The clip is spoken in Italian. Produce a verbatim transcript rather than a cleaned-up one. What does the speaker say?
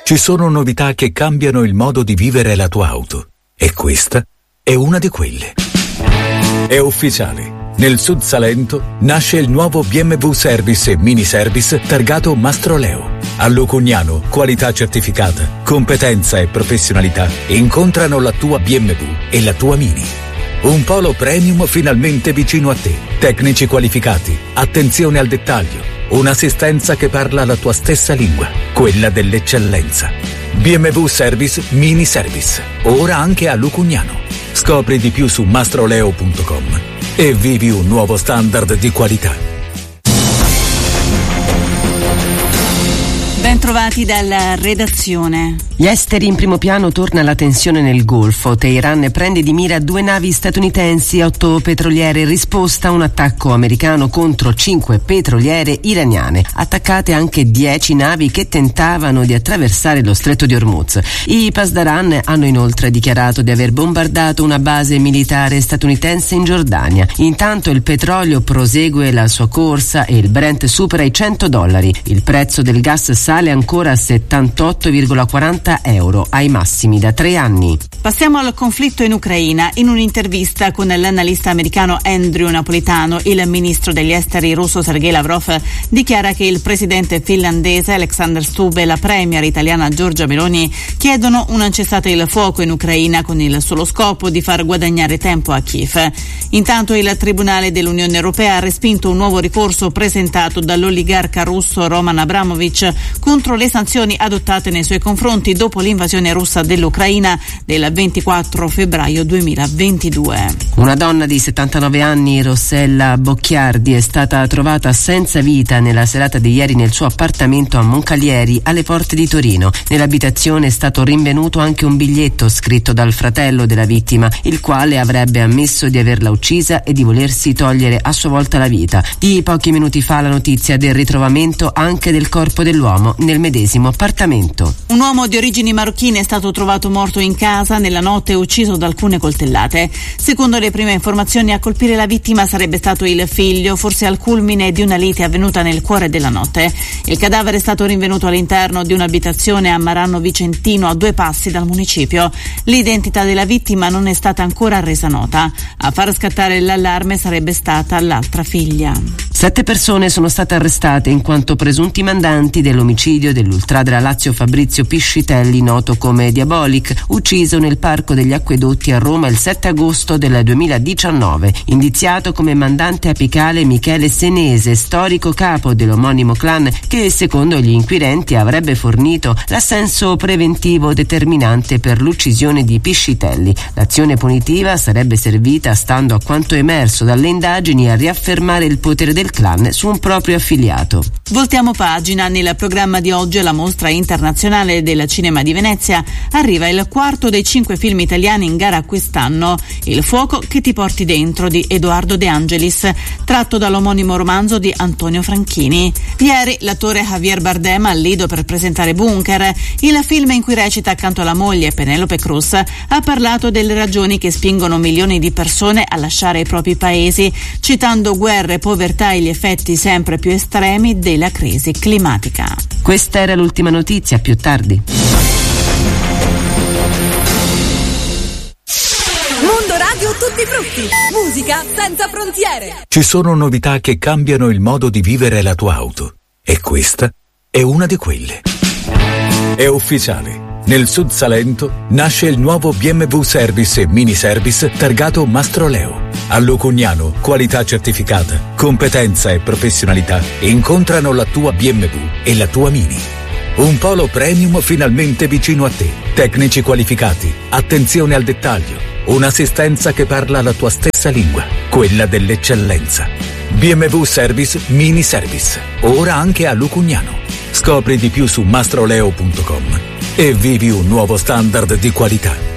Ci sono novità che cambiano il modo di vivere la tua auto. E questa è una di quelle. È ufficiale. Nel Sud Salento nasce il nuovo B M W Service e Mini Service targato Mastroleo. A Lucugnano, qualità certificata, competenza e professionalità incontrano la tua B M W e la tua Mini. Un polo premium finalmente vicino a te. Tecnici qualificati, attenzione al dettaglio, un'assistenza che parla la tua stessa lingua, quella dell'eccellenza. B M W Service Mini Service, ora anche a Lucugnano. Scopri di più su mastroleo punto com e vivi un nuovo standard di qualità. Bentrovati dalla redazione. Gli esteri in primo piano, torna la tensione nel Golfo. Teheran prende di mira due navi statunitensi e otto petroliere in risposta a un attacco americano contro cinque petroliere iraniane. Attaccate anche dieci navi che tentavano di attraversare lo stretto di Hormuz. I Pasdaran hanno inoltre dichiarato di aver bombardato una base militare statunitense in Giordania. Intanto il petrolio prosegue la sua corsa e il Brent supera i cento dollari. Il prezzo del gas sale ancora a settantotto virgola quaranta euro, ai massimi da tre anni. Passiamo al conflitto in Ucraina. In un'intervista con l'analista americano Andrew Napolitano, il ministro degli esteri russo Sergei Lavrov dichiara che il presidente finlandese Alexander Stubb e la premier italiana Giorgia Meloni chiedono un cessate il fuoco in Ucraina con il solo scopo di far guadagnare tempo a Kiev. Intanto il Tribunale dell'Unione Europea ha respinto un nuovo ricorso presentato dall'oligarca russo Roman Abramovich contro le sanzioni adottate nei suoi confronti dopo l'invasione russa dell'Ucraina del ventiquattro febbraio duemilaventidue. Una donna di settantanove anni, Rossella Bocchiardi, è stata trovata senza vita nella serata di ieri nel suo appartamento a Moncalieri, alle porte di Torino. Nell'abitazione è stato rinvenuto anche un biglietto scritto dal fratello della vittima, il quale avrebbe ammesso di averla uccisa e di volersi togliere a sua volta la vita. Di pochi minuti fa la notizia del ritrovamento anche del corpo dell'uomo nel medesimo appartamento. Un uomo di origini marocchine è stato trovato morto in casa nella notte e ucciso da alcune coltellate. Secondo le prime informazioni, a colpire la vittima sarebbe stato il figlio, forse al culmine di una lite avvenuta nel cuore della notte. Il cadavere è stato rinvenuto all'interno di un'abitazione a Marano Vicentino, a due passi dal municipio. L'identità della vittima non è stata ancora resa nota. A far scattare l'allarme sarebbe stata l'altra figlia. Sette persone sono state arrestate in quanto presunti mandanti dell'omicidio dell'ultra della Lazio Fabrizio Piscitelli, noto come Diabolic, ucciso nel Parco degli Acquedotti a Roma il sette agosto del duemiladiciannove. Indiziato come mandante apicale Michele Senese, storico capo dell'omonimo clan, che secondo gli inquirenti avrebbe fornito l'assenso preventivo determinante per l'uccisione di Piscitelli. L'azione punitiva sarebbe servita, stando a quanto emerso dalle indagini, a riaffermare il potere del clan su un proprio affiliato. Voltiamo pagina. Nel programma di oggi alla Mostra Internazionale del Cinema di Venezia arriva il quarto dei cinque film italiani in gara quest'anno, Il fuoco che ti porti dentro di Edoardo De Angelis, tratto dall'omonimo romanzo di Antonio Franchini. Ieri l'attore Javier Bardem al Lido per presentare Bunker, il film in cui recita accanto alla moglie Penelope Cruz, ha parlato delle ragioni che spingono milioni di persone a lasciare i propri paesi, citando guerre, povertà e gli effetti sempre più estremi della crisi climatica. Questa era l'ultima notizia, più tardi. Mondo Radio Tutti Frutti, musica senza frontiere. Ci sono novità che cambiano il modo di vivere la tua auto. E questa è una di quelle. È ufficiale. Nel Sud Salento nasce il nuovo B M W Service e Mini Service targato Mastroleo. A Lucugnano, qualità certificata, competenza e professionalità incontrano la tua B M W e la tua Mini. Un polo premium finalmente vicino a te. Tecnici qualificati, attenzione al dettaglio, un'assistenza che parla la tua stessa lingua, quella dell'eccellenza. B M W Service Mini Service, ora anche a Lucugnano. Scopri di più su mastroleo punto com e vivi un nuovo standard di qualità.